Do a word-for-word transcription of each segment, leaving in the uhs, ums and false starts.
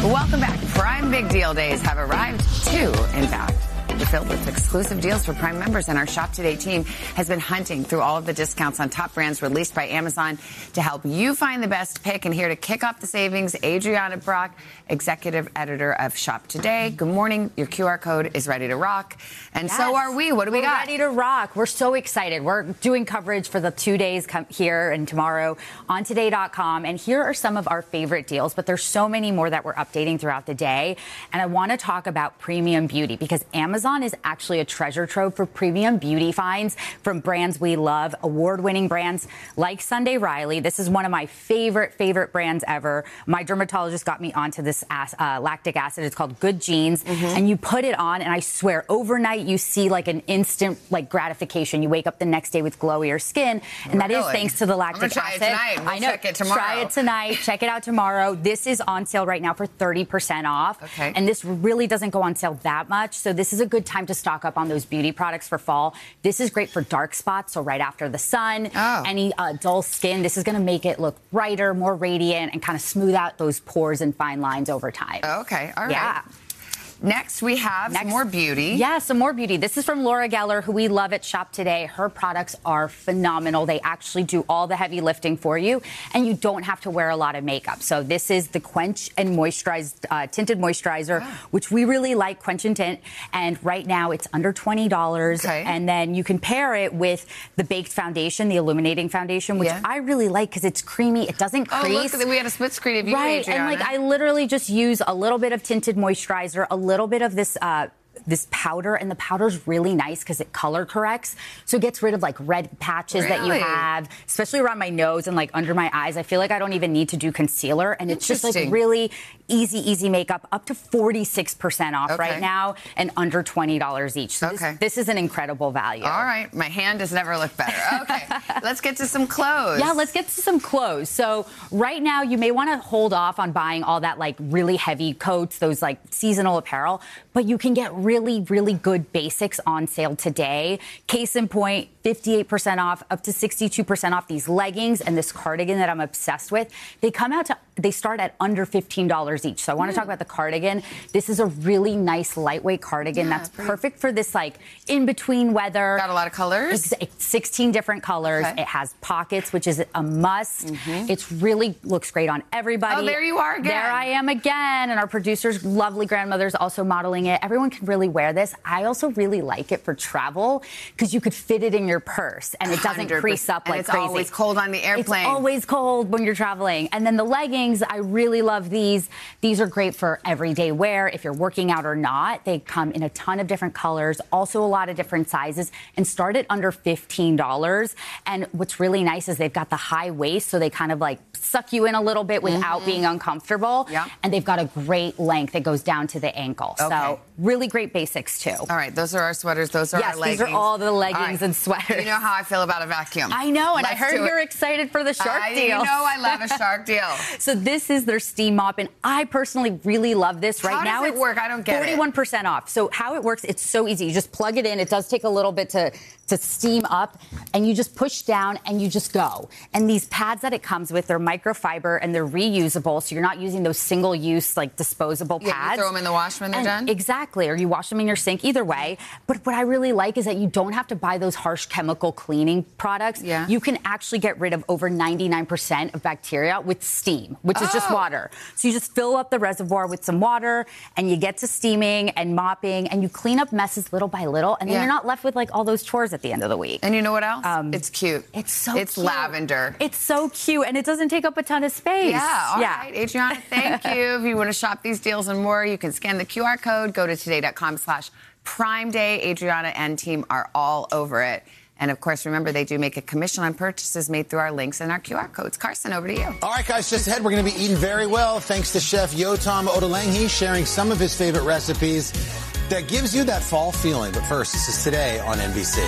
Welcome back. Prime Big Deal Days have arrived, too, in fact. We're filled with exclusive deals for Prime members, and our Shop Today team has been hunting through all of the discounts on top brands released by Amazon to help you find the best pick. And here to kick off the savings, Adriana Brock, executive editor of Shop Today. Good morning. Your Q R code is ready to rock. And yes, so are we. What do we We're got? Ready to rock. We're so excited. We're doing coverage for the two days come here and tomorrow on today dot com. And here are some of our favorite deals, but there's so many more that we're updating throughout the day. And I want to talk about premium beauty because Amazon is actually a treasure trove for premium beauty finds from brands we love, award-winning brands like Sunday Riley. This is one of my favorite, favorite brands ever. My dermatologist got me onto this uh, lactic acid. It's called Good Genes. Mm-hmm. And you put it on, and I swear, overnight you see like an instant like gratification. You wake up the next day with glowier skin, and that really? is thanks to the lactic I'm gonna try acid. It tonight. We'll I know. Check it tomorrow. Try it tonight. Check it out tomorrow. This is on sale right now for thirty percent off. Okay. And this really doesn't go on sale that much, so this is a good time to stock up on those beauty products for fall. This is great for dark spots, so right after the sun, oh. any uh, dull skin. This is going to make it look brighter, more radiant, and kind of smooth out those pores and fine lines over time. Okay, all right. Yeah. Next, we have Next, some more beauty. Yeah, some more beauty. This is from Laura Geller, who we love at Shop Today. Her products are phenomenal. They actually do all the heavy lifting for you, and you don't have to wear a lot of makeup. So this is the Quench and Moisturized uh, Tinted Moisturizer, wow. which we really like, Quench and Tint. And right now, it's under twenty dollars. Okay. And then you can pair it with the Baked Foundation, the Illuminating Foundation, which yeah. I really like because it's creamy. It doesn't crease. Oh, look, we had a split screen of you, right. Adriana. And like I literally just use a little bit of tinted moisturizer, a little bit of this uh, this powder, and the powder's really nice because it color corrects, so it gets rid of like red patches really? that you have, especially around my nose and like under my eyes. I feel like I don't even need to do concealer, and it's just like really easy, easy makeup, up to forty-six percent off okay. right now and under twenty dollars each. So okay. this, this is an incredible value. All right. My hand has never looked better. Okay. Let's get to some clothes. Yeah, let's get to some clothes. So right now, you may want to hold off on buying all that like really heavy coats, those like seasonal apparel, but you can get really, really good basics on sale today. Case in point, fifty-eight percent off, up to sixty-two percent off these leggings and this cardigan that I'm obsessed with. They come out to, they start at under fifteen dollars each. So I want to mm. talk about the cardigan. This is a really nice lightweight cardigan yeah, that's pretty. perfect for this like in-between weather. Got a lot of colors? It's sixteen different colors. Okay. It has pockets, which is a must. Mm-hmm. It's really looks great on everybody. Oh, there you are again. There I am again. And our producer's lovely grandmother's also modeling it. Everyone can really wear this. I also really like it for travel because you could fit it in your purse and it doesn't crease up and like it's crazy. It's always cold on the airplane. It's always cold when you're traveling. And then the leggings, I really love these. These are great for everyday wear if you're working out or not. They come in a ton of different colors, also a lot of different sizes, and start at under fifteen dollars. And what's really nice is they've got the high waist, so they kind of like suck you in a little bit without mm-hmm. being uncomfortable. Yeah. And they've got a great length that goes down to the ankle. Okay. So really great basics, too. All right, those are our sweaters. Those are yes, our leggings. These are all the leggings right. and sweaters. You know how I feel about a vacuum. I know, and Let's I heard you're excited for the Shark I, deal. You know I love a Shark deal. So this is their steam mop, and I personally really love this. Right how now, does it it's work? I don't get forty-one percent it. off. So how it works, it's so easy. You just plug it in. It does take a little bit to, to steam up, and you just push down, and you just go. And these pads that it comes with, they're microfiber, and they're reusable, so you're not using those single-use, like, disposable yeah, pads. You throw them in the wash when they're and done? Exactly, or you wash them in your sink, either way. But what I really like is that you don't have to buy those harsh chemical cleaning products. Yeah. You can actually get rid of over ninety-nine percent of bacteria with steam, which oh. is just water. So you just fill up the reservoir with some water, and you get to steaming and mopping, and you clean up messes little by little, and then yeah. you're not left with, like, all those chores at the end of the week. And you know what else? Um, it's cute. It's so It's cute. lavender. It's so cute, and it doesn't take up a ton of space. Yeah, all yeah. right. Adriana, thank you. If you want to shop these deals and more, you can scan the Q R code, go to today.com slash Prime Day. Adriana and team are all over it. And, of course, remember, they do make a commission on purchases made through our links and our Q R codes. Carson, over to you. All right, guys, just ahead, we're going to be eating very well thanks to Chef Yotam Ottolenghi sharing some of his favorite recipes that gives you that fall feeling. But first, this is Today on N B C.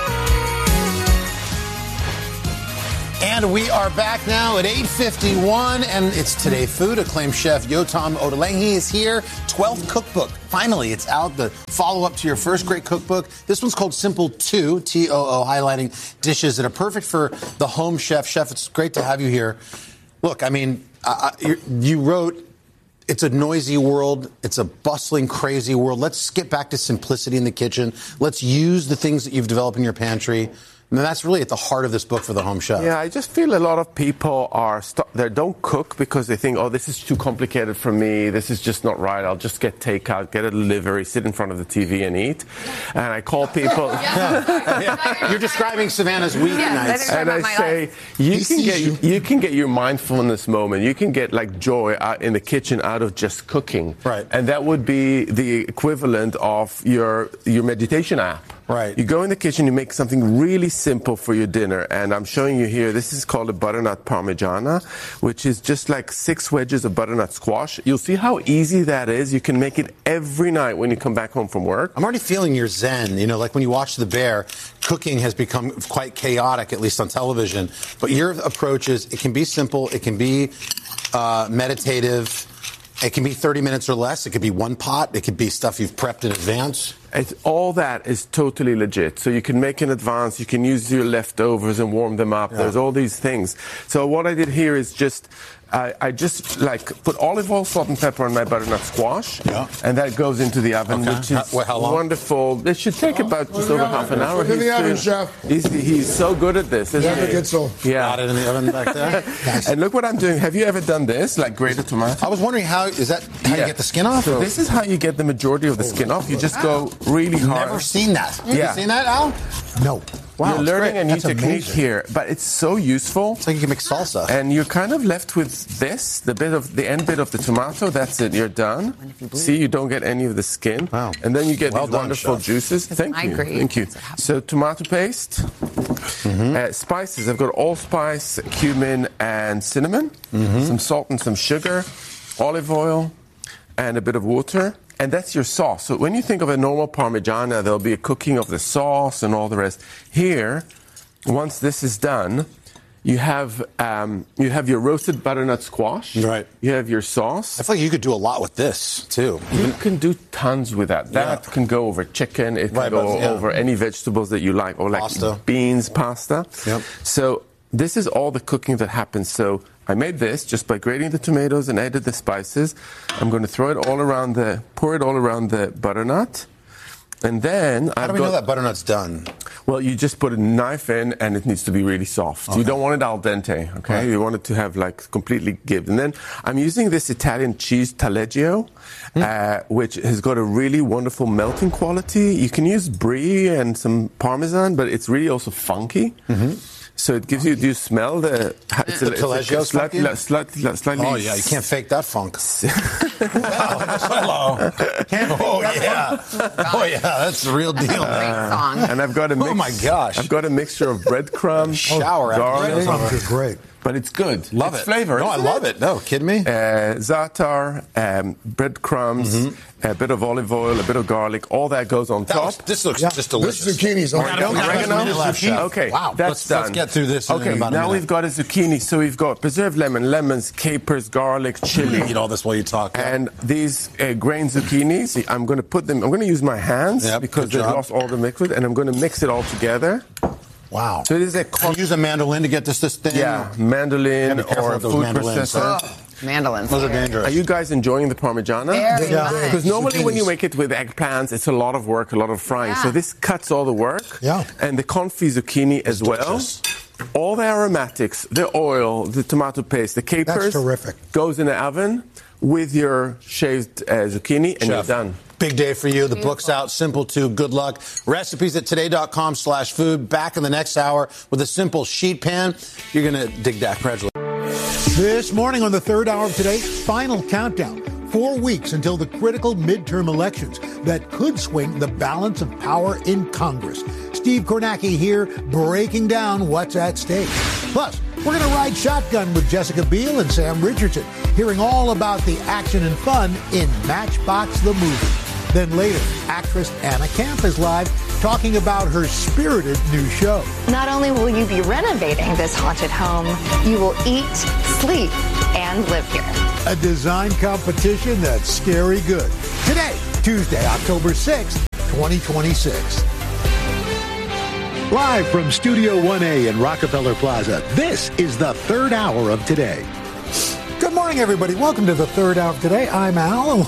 And we are back now at eight fifty-one, and it's Today Food. Acclaimed chef Yotam Ottolenghi is here. twelfth cookbook. Finally, it's out, the follow-up to your first great cookbook. This one's called Simple two, T O O, highlighting dishes that are perfect for the home chef. Chef, it's great to have you here. Look, I mean, uh, you wrote it's a noisy world. It's a bustling, crazy world. Let's get back to simplicity in the kitchen. Let's use the things that you've developed in your pantry. And that's really at the heart of this book for the home chef. Yeah, I just feel a lot of people are st- they don't cook because they think, oh, this is too complicated for me. This is just not right. I'll just get takeout, get a delivery, sit in front of the T V and eat. And I call people. Yeah. Yeah. You're describing Savannah's weeknights. And I say, you He can sees get you. you can get your mindfulness moment. You can get like joy out in the kitchen out of just cooking. Right. And that would be the equivalent of your your meditation app. Right. You go in the kitchen, you make something really simple for your dinner, and I'm showing you here, this is called a butternut parmigiana, which is just like six wedges of butternut squash. You'll see how easy that is. You can make it every night when you come back home from work. I'm already feeling your zen. You know, like when you watch The Bear, cooking has become quite chaotic, at least on television. But your approach is, it can be simple, it can be uh, meditative, it can be thirty minutes or less, it could be one pot, it could be stuff you've prepped in advance. It's, all that is totally legit. So you can make in advance, you can use your leftovers and warm them up. Yeah. There's all these things. So what I did here is just, I, I just like put olive oil, salt and pepper on my butternut squash. Yeah. And that goes into the oven, Okay. which is how, how long? wonderful. It should take Oh, about just well, over yeah. half an hour. Look in the He's oven, doing- chef. He's, he's so good at this, isn't Yeah, he? good so. Yeah. Got it in the oven back there. Nice. And look what I'm doing. Have you ever done this, like grated tomato? I was wondering how, is that how you Yeah. get the skin off? So this is how you get the majority of the skin off. You just go really hard. Never seen that. Have Yeah. you seen that, Al? No. Wow, You're it's learning great. a new That's technique amazing. here, but it's so useful. It's like you can make salsa. And you're kind of left with this, the bit of the end bit of the tomato. That's it. You're done. See, you don't get any of the skin. Wow. And then you get Well these done, wonderful chef. juices. Thank I you. agree. Thank you. So tomato paste, Mm-hmm. uh, spices. I've got allspice, cumin, and cinnamon. Mm-hmm. Some salt and some sugar, olive oil, and a bit of water. And that's your sauce. So when you think of a normal Parmigiana, there'll be a cooking of the sauce and all the rest. Here, once this is done, you have um, you have your roasted butternut squash. Right. You have your sauce. I feel like you could do a lot with this, too. You can do tons with that. That Yeah. can go over chicken. It can Right, go but, yeah. over any vegetables that you like, or like Pasta. beans, pasta. Yep. So this is all the cooking that happens. So I made this just by grating the tomatoes and added the spices. I'm going to throw it all around the, pour it all around the butternut. And then How I've do we got, know that butternut's done? well, you just put a knife in, and it needs to be really soft. You don't want it al dente, okay? Right. You want it to have like completely give. And then I'm using this Italian cheese taleggio, Hmm. uh, which has got a really wonderful melting quality. You can use brie and some parmesan, but it's really also funky. So it gives you. Do you smell the? It's The taleggio's slightly, funky? slightly, slightly. Oh, yeah, you can't fake that funk. Hello. Oh, yeah. Oh, yeah, that's the real deal. Great song. And I've got a mix. Oh, my gosh. I've got a mixture of breadcrumbs, Shower after garlic, bread. Sounds just great. but it's good. Love it's it. flavor. No, I isn't love it. No, kidding me? Uh, za'atar, um, breadcrumbs, Mm-hmm. a bit of olive oil, a bit of garlic. All that goes on That top. was- this looks Yeah. just delicious. This zucchini's on. Oregano? We got Oregano? a minute left, Chef. Okay, Wow. that's Let's- done. let's get through this in Okay, about a now minute. we've got a zucchini. So we've got preserved lemon, lemons, capers, garlic, chili. Eat all this while you talk. And these uh, grain zucchinis, I'm going to put them, I'm going to use my hands Yep, because good they've job. lost all the liquid, and I'm going to mix it all together. Wow. So it is a Can you use a mandolin to get this this thin? yeah, mandolin Gotta be careful or a with those food mandolins, processor. huh? Mandolins. Those are dangerous. Are you guys enjoying the Parmigiana? Very Yeah. much. Because normally when you Zucchinis. make it with eggplants, it's a lot of work, a lot of frying. Yeah. So this cuts all the work. Yeah. And the confit zucchini as well. delicious. All the aromatics, the oil, the tomato paste, the capers. terrific. Goes in the oven with your shaved uh, zucchini, and you're Chef, done. Big day for you. The book's out. Simple too. Good luck. Recipes at today.com slash food. Back in the next hour with a simple sheet pan. You're going to dig that. Congratulations. This morning on the third hour of Today, final countdown. Four weeks until the critical midterm elections that could swing the balance of power in Congress. Steve Kornacki here breaking down what's at stake. Plus, we're going to ride shotgun with Jessica Biel and Sam Richardson, hearing all about the action and fun in Matchbox the Movie. Then later, actress Anna Camp is live talking about her spirited new show. Not only will you be renovating this haunted home, you will eat, sleep, and live here. A design competition that's scary good. Today, Tuesday, October sixth, twenty twenty-six. Live from Studio one A in Rockefeller Plaza, this is the third hour of Today. Good morning. morning, everybody. Welcome to the third hour of today. I'm Al.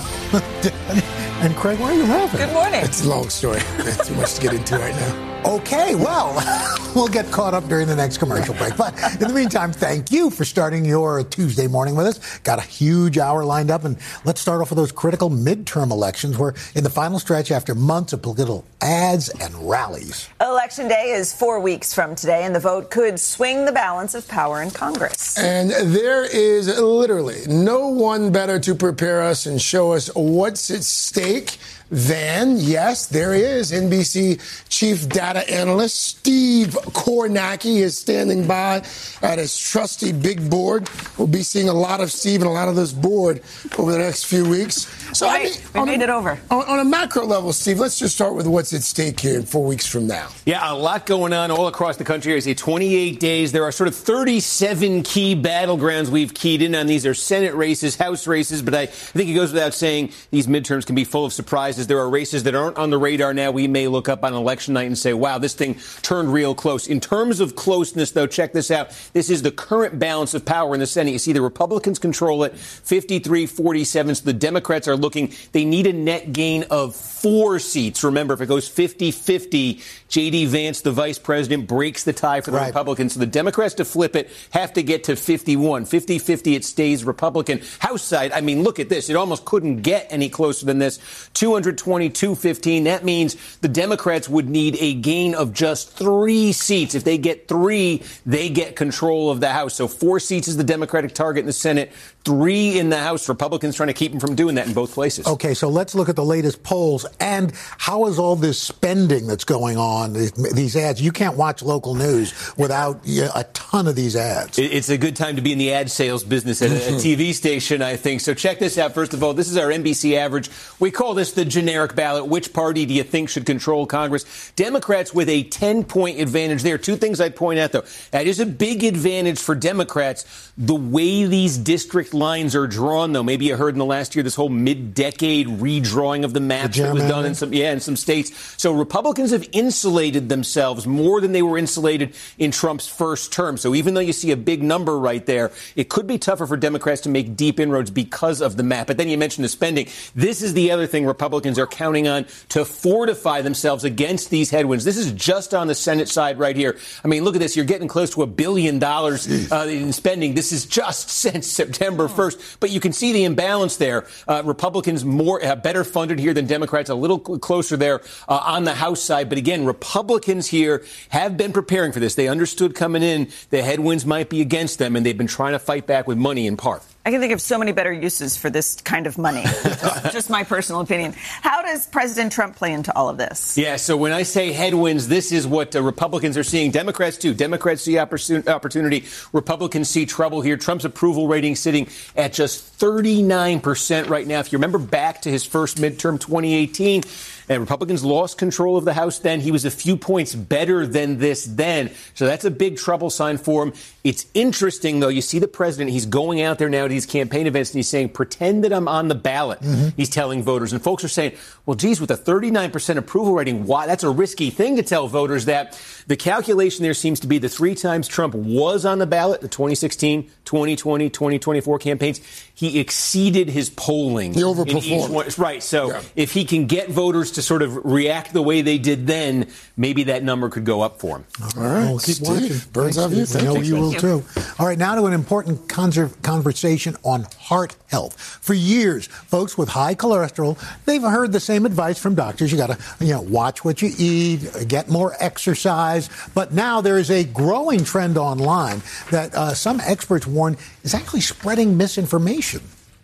And Craig, why are you laughing? Good morning. It's a long story. There's too much to get into right now. Okay, well, we'll get caught up during the next commercial break. But in the meantime, thank you for starting your Tuesday morning with us. Got a huge hour lined up, and let's start off with those critical midterm elections. We're in the final stretch after months of political ads and rallies. Election day is four weeks from today, and the vote could swing the balance of power in Congress. And there is literally no one better to prepare us and show us what's at stake than, yes, there is N B C chief data analyst Steve Kornacki is standing by at his trusty big board. We'll be seeing a lot of Steve and a lot of this board over the next few weeks. So right. I mean, we made a, it over. On, on a macro level, Steve, let's just start with what's at stake here in four weeks from now. Yeah, a lot going on all across the country. I say twenty-eight days. There are sort of thirty-seven key battlegrounds we've keyed in on. These are Senate races, House races, but I, I think it goes without saying these midterms can be full of surprises. There are races that aren't on the radar now. We may look up on election night and say, wow, this thing turned real close. In terms of closeness, though, check this out. This is the current balance of power in the Senate. You see the Republicans control it, fifty-three forty-seven. So the Democrats are looking. They need a net gain of four seats. Remember, if it goes fifty-fifty, J D. Vance, the vice president, breaks the tie for the right. Republicans. So the Democrats, to flip it, have to get to fifty-one. fifty-fifty, it stays Republican. House side, I mean, look at this. It almost couldn't get any closer than this. two hundred twenty, two fifteen. That means the Democrats would need a gain of just three seats. If they get three, they get control of the House. So four seats is the Democratic target in the Senate, three in the House. Republicans trying to keep them from doing that in both places. Okay, so let's look at the latest polls. And how is all this spending that's going on, these ads? You can't watch local news without a ton of these ads. It's a good time to be in the ad sales business at a T V station, I think. So check this out. First of all, this is our N B C average. We call this the generic ballot. Which party do you think should control Congress? Democrats with a ten-point advantage there. Two things I'd point out, though. That is a big advantage for Democrats. The way these district lines are drawn, though, maybe you heard in the last year this whole mid-decade redrawing of the maps that was done in some, yeah, in some states. So Republicans have insulated themselves more than they were insulated in Trump's first term. So even though you see a big number right there, it could be tougher for Democrats to make deep inroads because of the map. But then you mentioned the spending. This is the other thing Republicans are counting on to fortify themselves against these headwinds. This is just on the Senate side right here. I mean, look at this. You're getting close to a billion dollars uh, in spending. This is just since September first. But you can see the imbalance there. Uh, Republicans more uh, better funded here than Democrats, a little cl- closer there uh, on the House side. But again, Republicans here have been preparing for this. They understood coming in the headwinds might be against them, and they've been trying to fight back with money in part. I can think of so many better uses for this kind of money. just, just my personal opinion. How does President Trump play into all of this? Yeah, so when I say headwinds, this is what uh, Republicans are seeing. Democrats, too. Democrats see opportunity. Republicans see trouble here. Trump's approval rating sitting at just thirty-nine percent right now. If you remember back to his first midterm, twenty eighteen, and Republicans lost control of the House then. He was a few points better than this then. So that's a big trouble sign for him. It's interesting, though. You see the president, he's going out there now to these campaign events, and he's saying, pretend that I'm on the ballot. Mm-hmm. He's telling voters. And folks are saying, well, geez, with a thirty-nine percent approval rating, why? That's a risky thing to tell voters that. The calculation there seems to be the three times Trump was on the ballot, the twenty sixteen, twenty twenty, twenty twenty-four campaigns, he exceeded his polling. He overperformed. One, right. So yeah. if he can get voters to sort of react the way they did then, maybe that number could go up for him. All right. We'll keep Steve, watching. Birds of you. I know you will, too. All right. Now to an important conser- conversation on heart health. For years, folks with high cholesterol, they've heard the same advice from doctors. You got to, you know, watch what you eat, get more exercise. But now there is a growing trend online that uh, some experts warn is actually spreading misinformation.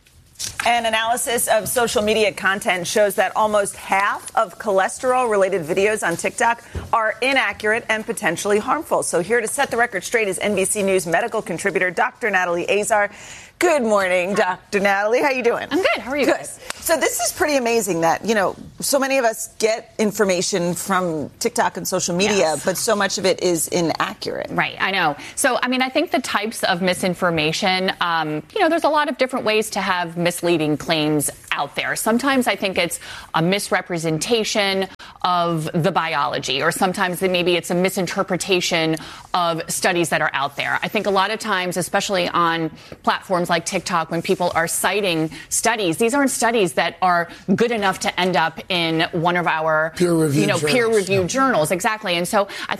An analysis of social media content shows that almost half of cholesterol-related videos on TikTok are inaccurate and potentially harmful. So here to set the record straight is N B C News medical contributor Doctor Natalie Azar. Good morning, Doctor Natalie. How you doing? I'm good. How are you good. guys? So this is pretty amazing that, you know, so many of us get information from TikTok and social media, yes. but so much of it is inaccurate. Right. I know. So, I mean, I think the types of misinformation, um, you know, there's a lot of different ways to have misleading claims out there. Sometimes I think it's a misrepresentation of the biology, or sometimes that maybe it's a misinterpretation of studies that are out there. I think a lot of times, especially on platforms like TikTok, when people are citing studies, these aren't studies that are good enough to end up in one of our peer-reviewed you know, journals. peer-reviewed Yeah. journals. Exactly. And so I think